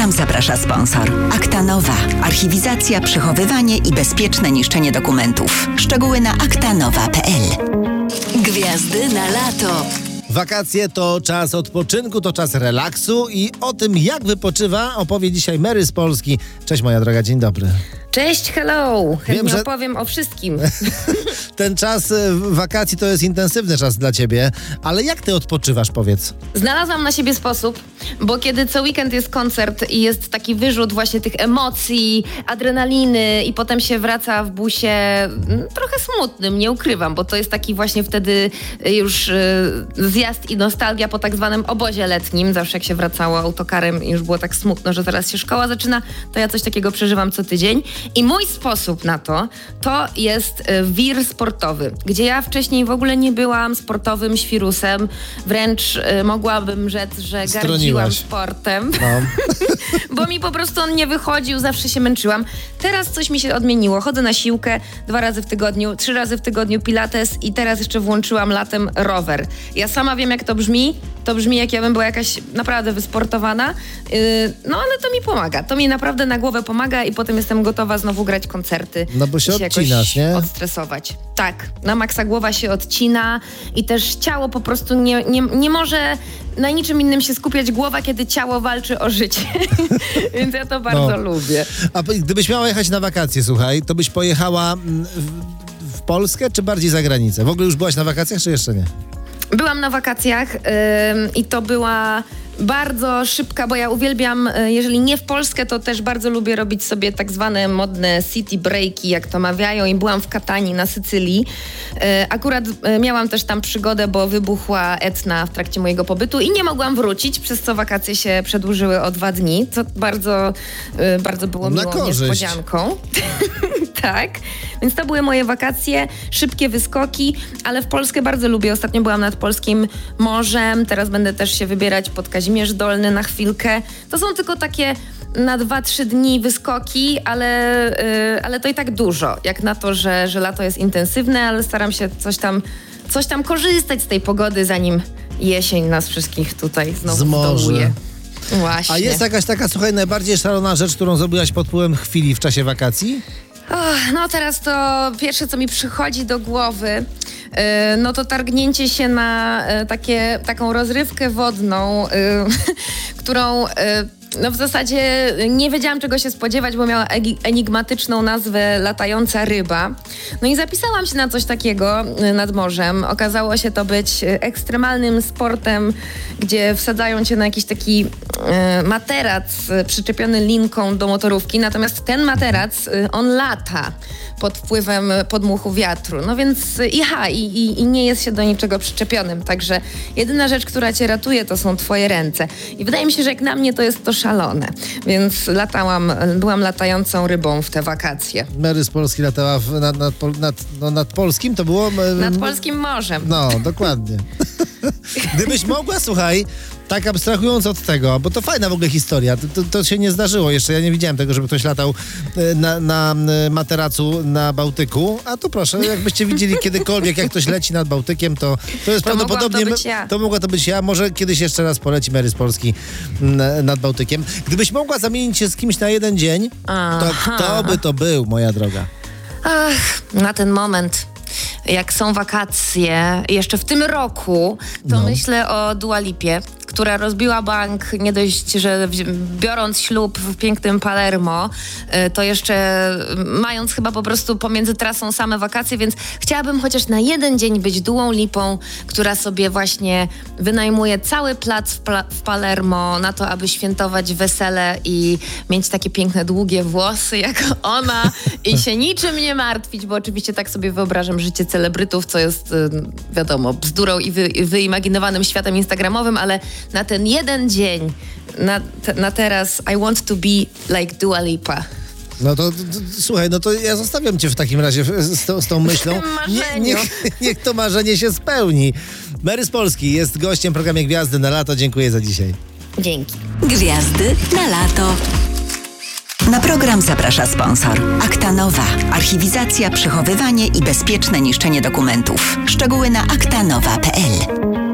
program zaprasza sponsor. Akta Nowa. Archiwizacja, przechowywanie i bezpieczne niszczenie dokumentów. Szczegóły na aktanowa.pl. Gwiazdy na lato. Wakacje to czas odpoczynku, to czas relaksu i o tym, jak wypoczywa, opowie dzisiaj Mary z Polski. Cześć moja droga, dzień dobry. Cześć, hello! Chętnie że opowiem o wszystkim. Ten czas wakacji to jest intensywny czas dla ciebie, ale jak ty odpoczywasz, powiedz? Znalazłam na siebie sposób, bo kiedy co weekend jest koncert i jest taki wyrzut właśnie tych emocji, adrenaliny i potem się wraca w busie trochę smutnym, nie ukrywam, bo to jest taki właśnie wtedy już zjazd i nostalgia po tak zwanym obozie letnim. Zawsze jak się wracało autokarem i już było tak smutno, że zaraz się szkoła zaczyna, to ja coś takiego przeżywam co tydzień. I mój sposób na to jest wir sportowy, gdzie ja wcześniej w ogóle nie byłam sportowym świrusem, wręcz mogłabym rzec, że gardziłam sportem, bo mi po prostu on nie wychodził, zawsze się męczyłam. Teraz coś mi się odmieniło, chodzę na siłkę 2 razy w tygodniu, 3 razy w tygodniu pilates i teraz jeszcze włączyłam latem rower. Ja sama wiem, jak to brzmi jak ja bym była jakaś naprawdę wysportowana, no ale to mi pomaga, to mi naprawdę na głowę pomaga i potem jestem gotowa znowu grać koncerty. No bo się odcinasz, nie? Odstresować. Tak, na maksa głowa się odcina i też ciało po prostu nie może na niczym innym się skupiać głowa, kiedy ciało walczy o życie. Więc ja to bardzo lubię. A gdybyś miała jechać na wakacje, słuchaj, to byś pojechała w Polskę czy bardziej za granicę? W ogóle już byłaś na wakacjach, czy jeszcze nie? Byłam na wakacjach i to była bardzo szybka, bo ja uwielbiam, jeżeli nie w Polskę, to też bardzo lubię robić sobie tak zwane modne city breaki, jak to mawiają, i byłam w Katanii na Sycylii. Akurat miałam też tam przygodę, bo wybuchła Etna w trakcie mojego pobytu i nie mogłam wrócić, przez co wakacje się przedłużyły o 2 dni, co bardzo było miłą niespodzianką. Tak, więc to były moje wakacje, szybkie wyskoki, ale w Polskę bardzo lubię. Ostatnio byłam nad polskim morzem, teraz będę też się wybierać pod Kazimierz Dolny na chwilkę. To są tylko takie na 2-3 dni wyskoki, ale to i tak dużo, jak na to, że lato jest intensywne, ale staram się coś tam korzystać z tej pogody, zanim jesień nas wszystkich tutaj znowu zdołuje. Właśnie. A jest jakaś taka, słuchaj, najbardziej szalona rzecz, którą zrobiłaś pod wpływem chwili w czasie wakacji? No teraz to pierwsze, co mi przychodzi do głowy, no to targnięcie się na taką rozrywkę wodną, którą no w zasadzie nie wiedziałam, czego się spodziewać, bo miała enigmatyczną nazwę latająca ryba. No i zapisałam się na coś takiego nad morzem. Okazało się to być ekstremalnym sportem, gdzie wsadzają cię na jakiś taki materac przyczepiony linką do motorówki. Natomiast ten materac, on lata pod wpływem podmuchu wiatru. No więc i nie jest się do niczego przyczepionym. Także jedyna rzecz, która cię ratuje, to są twoje ręce. I wydaje mi się, że jak na mnie to jest to szalone. Więc byłam latającą rybą w te wakacje. Mary z Polski latała nad polskim, to było? Nad polskim morzem. No, dokładnie. Gdybyś mogła, słuchaj, tak abstrahując od tego, bo to fajna w ogóle historia, to się nie zdarzyło jeszcze, ja nie widziałem tego, żeby ktoś latał na materacu na Bałtyku, a tu proszę, jakbyście widzieli kiedykolwiek, jak ktoś leci nad Bałtykiem, to jest prawdopodobnie... To mogła to być ja, może kiedyś jeszcze raz poleci Mary z Polski nad Bałtykiem. Gdybyś mogła zamienić się z kimś na 1 dzień, to kto by to był, moja droga? Na ten moment, jak są wakacje, jeszcze w tym roku, to myślę o Dua Lipie, która rozbiła bank nie dość, że biorąc ślub w pięknym Palermo, to jeszcze mając chyba po prostu pomiędzy trasą same wakacje, więc chciałabym chociaż na 1 dzień być Duą Lipą, która sobie właśnie wynajmuje cały plac w Palermo na to, aby świętować wesele i mieć takie piękne, długie włosy jak ona i się niczym nie martwić, bo oczywiście tak sobie wyobrażam życie celebrytów, co jest wiadomo, bzdurą i wyimaginowanym światem instagramowym, ale na ten 1 dzień, na teraz I want to be like Dua Lipa. No to słuchaj, no to ja zostawiam cię w takim razie z tą myślą. Niech to marzenie się spełni. Mary z Polski jest gościem w programie Gwiazdy na lato. Dziękuję za dzisiaj. Dzięki. Gwiazdy na lato. Na program zaprasza sponsor. Akta Nowa. Archiwizacja, przechowywanie i bezpieczne niszczenie dokumentów. Szczegóły na aktanowa.pl.